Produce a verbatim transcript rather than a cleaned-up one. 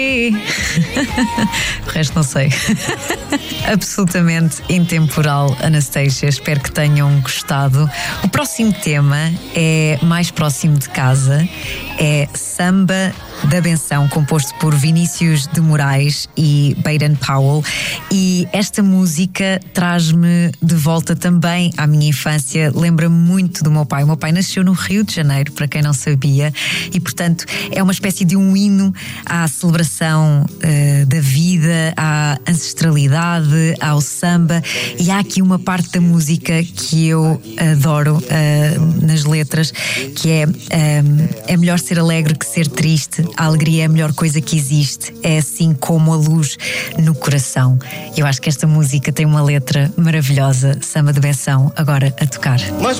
O resto não sei. Absolutamente intemporal, Anastasia. Espero que tenham gostado. O próximo tema é mais próximo de casa. É Samba da Benção, composto por Vinícius de Moraes e Baden Powell. E esta música traz-me de volta também à minha infância. Lembra-me muito do meu pai. O meu pai nasceu no Rio de Janeiro, para quem não sabia, e portanto é uma espécie de um hino à celebração uh, da vida, à ancestralidade, ao samba. E há aqui uma parte da música que eu adoro uh, nas letras, que é um, é melhor ser alegre que ser triste. A alegria é a melhor coisa que existe, é assim como a luz no coração. Eu acho que esta música tem uma letra maravilhosa. Samba de Benção, agora a tocar. Mas